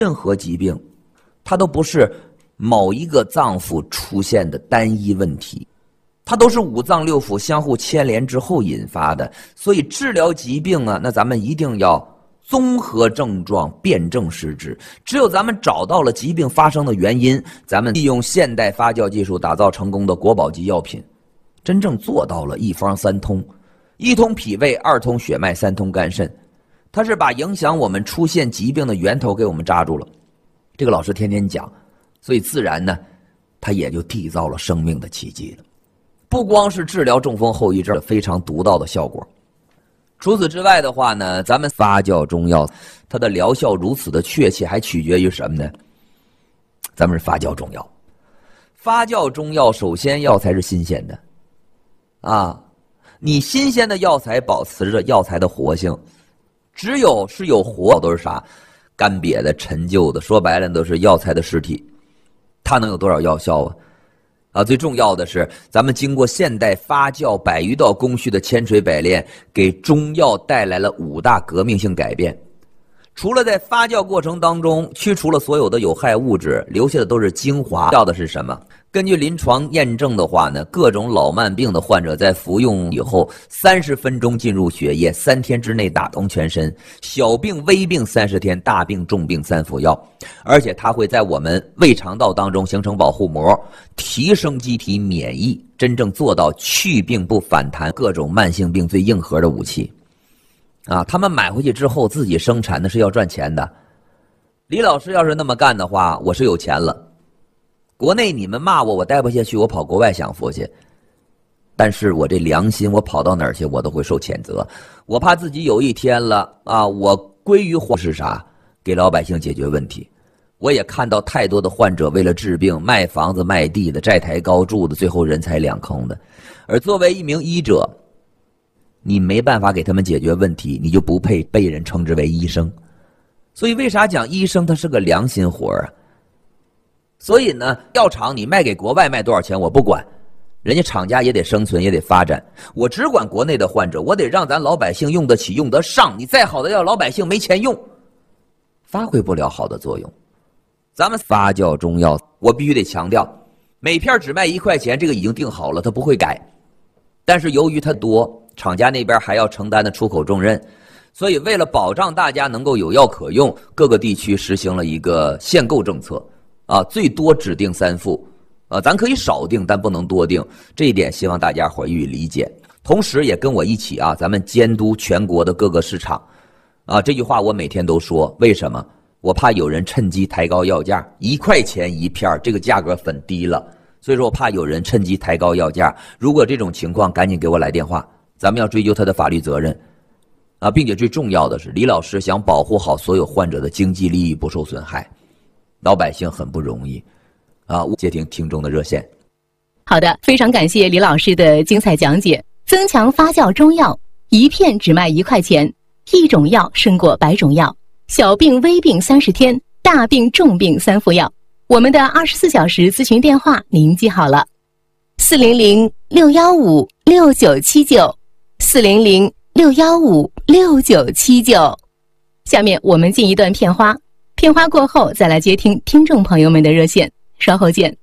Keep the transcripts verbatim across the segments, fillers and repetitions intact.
任何疾病，它都不是某一个脏腑出现的单一问题，它都是五脏六腑相互牵连之后引发的。所以治疗疾病啊，那咱们一定要综合症状，辨证施治。只有咱们找到了疾病发生的原因，咱们利用现代发酵技术打造成功的国宝级药品，真正做到了一方三通，一通脾胃，二通血脉，三通肝肾。它是把影响我们出现疾病的源头给我们扎住了。这个老师天天讲，所以自然呢，他也就缔造了生命的奇迹了。不光是治疗中风后遗症非常独到的效果，除此之外的话呢，咱们发酵中药它的疗效如此的确切，还取决于什么呢？咱们是发酵中药，发酵中药首先药材是新鲜的啊，你新鲜的药材保持着药材的活性，只有是有活都是啥？干瘪的、陈旧的，说白了都是药材的尸体，它能有多少药效啊？啊，最重要的是，咱们经过现代发酵百余道工序的千锤百炼，给中药带来了五大革命性改变。除了在发酵过程当中去除了所有的有害物质，留下的都是精华。要的是什么？根据临床验证的话呢，各种老慢病的患者在服用以后，三十分钟进入血液，三天之内打通全身。小病微病三十天，大病重病三服药。而且它会在我们胃肠道当中形成保护膜，提升机体免疫，真正做到去病不反弹，各种慢性病最硬核的武器。啊，他们买回去之后自己生产的是要赚钱的。李老师要是那么干的话，我是有钱了。国内你们骂我，我待不下去，我跑国外享福去。但是我这良心，我跑到哪儿去，我都会受谴责。我怕自己有一天了啊，我归于或是啥，给老百姓解决问题。我也看到太多的患者为了治病卖房子卖地的，债台高筑的，最后人财两空的。而作为一名医者，你没办法给他们解决问题，你就不配被人称之为医生。所以为啥讲医生他是个良心活啊？所以呢，药厂你卖给国外卖多少钱我不管，人家厂家也得生存也得发展，我只管国内的患者，我得让咱老百姓用得起用得上。你再好的药老百姓没钱用，发挥不了好的作用。咱们发酵中药我必须得强调，每片只卖一块钱，这个已经定好了，它不会改。但是由于它多，厂家那边还要承担的出口重任，所以为了保障大家能够有药可用，各个地区实行了一个限购政策啊，最多只定三副，啊，咱可以少定，但不能多定，这一点希望大家伙予以理解。同时也跟我一起啊，咱们监督全国的各个市场，啊，这句话我每天都说，为什么？我怕有人趁机抬高药价，一块钱一片，这个价格很低了，所以说我怕有人趁机抬高药价。如果这种情况，赶紧给我来电话，咱们要追究他的法律责任，啊，并且最重要的是，李老师想保护好所有患者的经济利益不受损害。老百姓很不容易，啊！接听听众的热线。 好的，非常感谢李老师的精彩讲解。增强发酵中药，一片只卖一块钱，一种药胜过百种药。小病微病三十天，大病重病三副药。我们的二十四小时咨询电话您记好了：四零零六幺五六九七九，四零零六幺五六九七九。下面我们进一段片花。片花过后再来接听听众朋友们的热线，稍后见。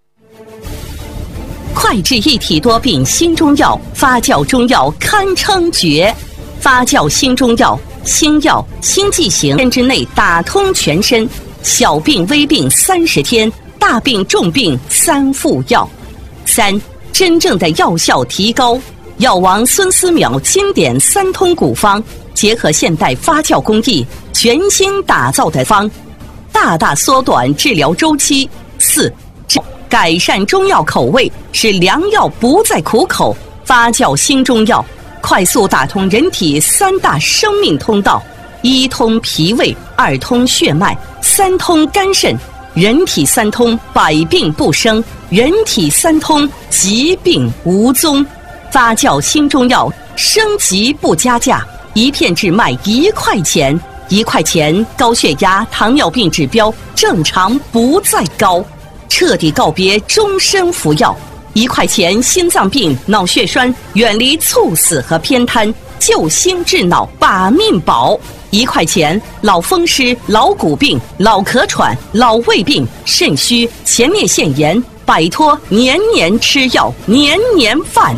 快治一体多病新中药，发酵中药堪称绝。发酵新中药，新药新剂型，天之内打通全身，小病微病三十天，大病重病三副药。三，真正的药效提高。药王孙思邈经典三通古方，结合现代发酵工艺，全新打造的方，大大缩短治疗周期。四，改善中药口味，使良药不再苦口。发酵新中药，快速打通人体三大生命通道：一通脾胃，二通血脉，三通肝肾。人体三通，百病不生；人体三通，疾病无踪。发酵新中药，升级不加价，一片只卖一块钱。一块钱，高血压、糖尿病指标正常不再高，彻底告别终身服药。一块钱，心脏病、脑血栓远离猝死和偏瘫，救心治脑把命保。 一块钱，老风湿、老骨病、老咳喘、老胃病、肾虚、前列腺炎，摆脱年年吃药、年年犯。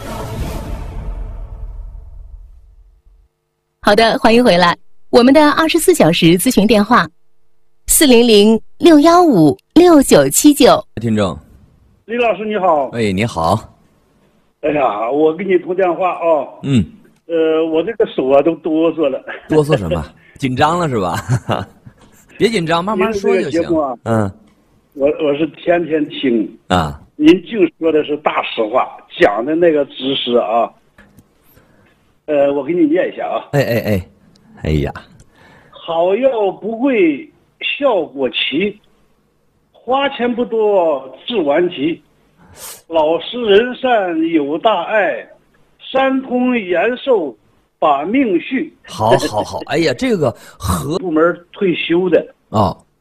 好的，欢迎回来。我们的二十四小时咨询电话：四零零六幺五六九七九。 听众， 李老师你好。 哎，你好。 哎呀，我给你通电话啊。 嗯。 呃，我这个手啊都哆嗦了。 哆嗦什么？紧张了是吧？别紧张，慢慢说就行。 啊、 嗯。 我我是天天听啊。 您净说的是大实话，讲的那个知识啊。呃，我给你念一下啊。 哎哎哎，哎呀。 好药不贵，效果奇，花钱不多，治顽疾。老实人善有大爱，三通延寿把命续。 好好好，哎呀，这个和部门退休的哦，